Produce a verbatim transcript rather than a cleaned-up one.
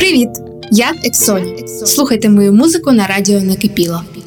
Привіт! Я Ексоні. Слухайте мою музику на радіо Накипіло.